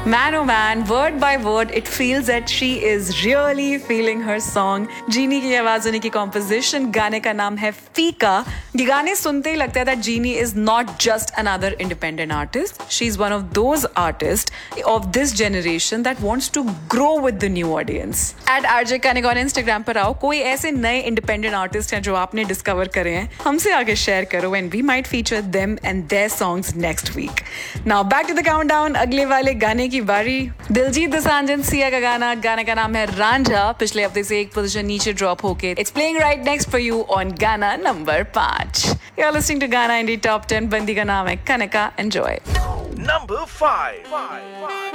Man oh man, word by word, it feels that she is really feeling her song. जीनी की आवाज होने की composition, गाने का नाम है फीका. ये गाने सुनते ही लगता है that Jeenie is not just another independent artist. She's one of those artists of this generation that wants to grow with the new audience. At RJ Kanik on Instagram पर आओ, कोई ऐसे नए independent artist हैं जो आपने discover करे हैं, हमसे आगे share करो and we might feature them and their songs next week. Now back to the countdown. अगले वाले गाने की बारी. दिलजीत दोसांझ एंड सिया का गाने का नाम है रांझा. पिछले हफ्ते से एक पोजीशन नीचे ड्रॉप होके it's playing right next for you on गाना number 5. You are listening to गाना इंडी टॉप 10. बंदी का नाम है कनका. एंजॉय. Number 5.